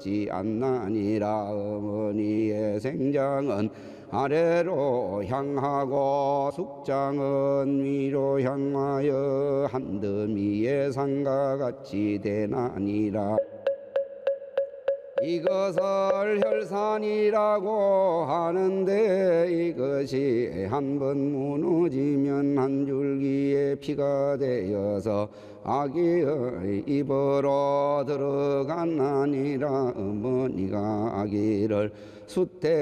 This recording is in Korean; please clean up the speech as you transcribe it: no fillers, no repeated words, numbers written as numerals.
듣지 않나니라. 어머니의 생장은 아래로 향하고 숙장은 위로 향하여 한더미의 산과 같이 되나니라. 이것을 혈산이라고 하는데 이것이 한번 무너지면 한 줄기의 피가 되어서 아기의 입으로 들어가나니라. 어머니가 아기를 수태